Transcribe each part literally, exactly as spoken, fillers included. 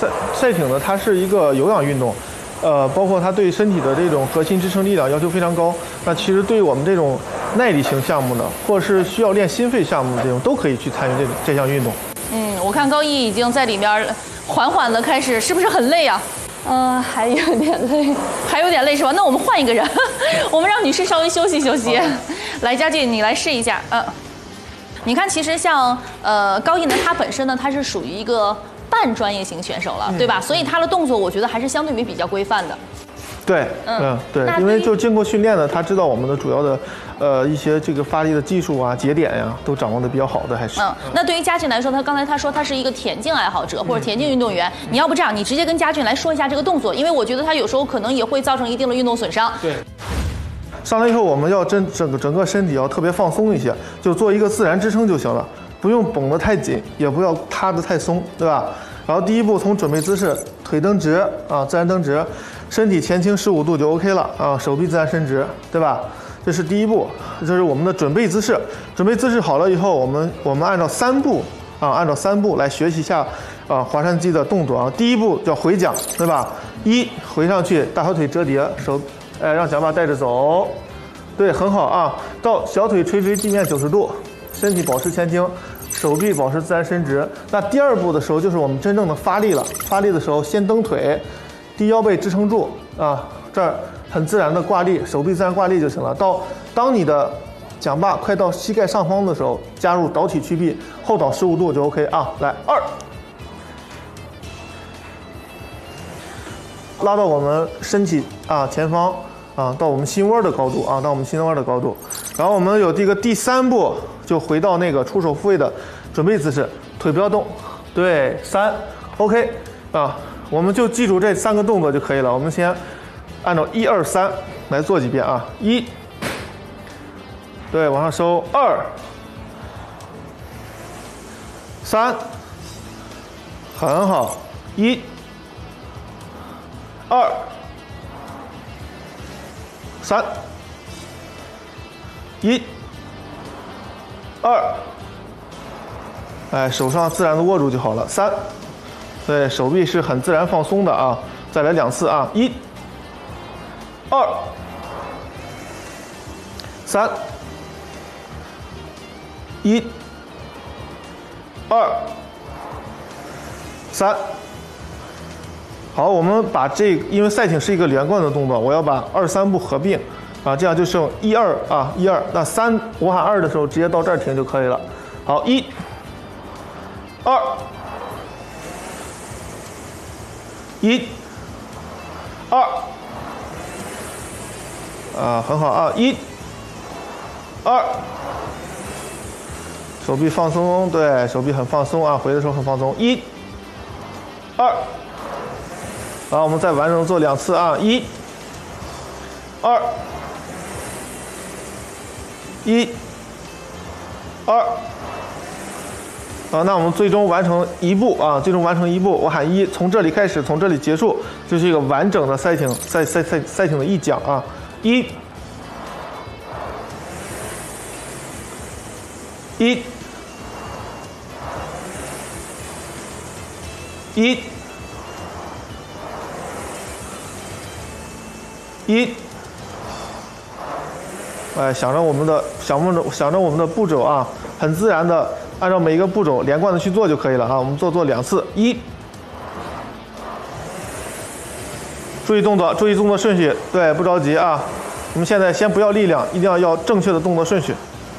赛赛艇呢，它是一个有氧运动，呃，包括它对身体的这种核心支撑力量要求非常高。那其实对于我们这种耐力型项目呢，或者是需要练心肺项目的这种，都可以去参与这这项运动。 嗯，我看高一已经在里面缓缓的开始，是不是很累啊？ 嗯、呃，还有点累， 还有点累是吧？那我们换一个人，我们让女士稍微休息休息。来，佳俊，你来试一下。嗯，你看，其实像呃高一呢，他本身呢，他是属于一个半专业型选手了，嗯、对吧？所以他的动作，我觉得还是相对于比较规范的。 对，嗯，对，因为就经过训练呢，他知道我们的主要的，呃，一些这个发力的技术啊、节点呀，都掌握的比较好的，还是。嗯， 那对于佳俊来说，他刚才他说他是一个田径爱好者或者田径运动员，嗯、你要不这样，你直接跟佳俊来说一下这个动作，因为我觉得他有时候可能也会造成一定的运动损伤。 对。上来以后，我们要真整个整个身体要特别放松一些，就做一个自然支撑就行了，不用绷得太紧，也不要塌得太松，对吧？然后第一步从准备姿势，腿蹬直啊，自然蹬直。身体前倾十五度就 OK 了啊，手臂自然伸直，对吧？这是第一步，这是我们的准备姿势。准备姿势好了以后，我们我们按照三步啊，按照三步来学习一下啊划船机的动作啊。第一步叫回桨，对吧？一回上去，大小腿折叠，手哎让桨把带着走，对，很好啊。到小腿垂直地面九十度，身体保持前倾，手臂保持自然伸直。那第二步的时候就是我们真正的发力了。发力的时候先蹬腿。低腰背支撑住啊，这儿很自然的挂力，手臂自然挂力就行了。到当你的桨把快到膝盖上方的时候，加入倒体屈臂，后倒十五度就 OK 啊。来二，拉到我们身体啊前方啊，到我们心窝的高度啊，到我们心窝的高度。然后我们有这个第三步，就回到那个出手复位的准备姿势，腿不要动。对，三 OK 啊。我们就记住这三个动作就可以了。我们先按照一二三来做几遍啊。一，对，往上收。二，三，很好。一，二，三，一，二，哎，手上自然的握住就好了。三。对，手臂是很自然放松的啊！再来两次啊！一、二、三、一、二、三。好，我们把这个，因为赛艇是一个连贯的动作，我要把二三步合并啊，这样就剩一二啊，一二。那三我喊二的时候，直接到这儿停就可以了。好，一、二。一、二，啊，很好啊！一、二，手臂放松，对，手臂很放松啊，回的时候很放松。一、二，好，我们再完整做两次啊！一、二、一、二。啊，那我们最终完成一步啊，最终完成一步，我喊一，从这里开始，从这里结束，就是一个完整的赛艇赛赛赛赛艇的一桨啊，一，一，一，一，哎，想着我们的想着想着我们的步骤啊，很自然的。按照每一个步骤连贯的去做就可以了啊！我们做做两次，一，注意动作，注意动作顺序，对，不着急啊。我们现在先不要力量，一定要要正确的动作顺序。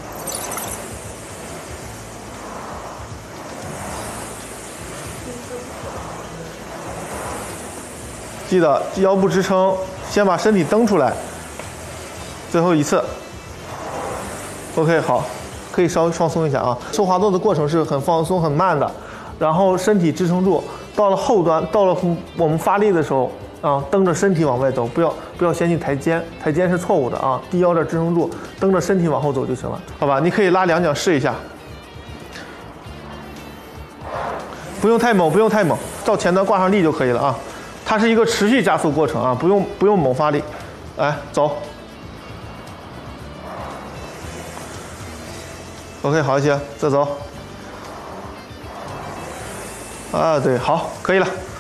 记得腰部支撑，先把身体蹬出来。最后一次 ，OK， 好。可以稍微放松一下啊，受滑动的过程是很放松很慢的，然后身体支撑住，到了后端，到了我们发力的时候啊，蹬着身体往外走，不要不要先去抬肩，抬肩是错误的啊，低腰这支撑住，蹬着身体往后走就行了，好吧？你可以拉两脚试一下，不用太猛，不用太猛，到前端挂上力就可以了啊，它是一个持续加速过程啊，不用不用猛发力，来走。OK， 好一些，再走。啊，对，好，可以了。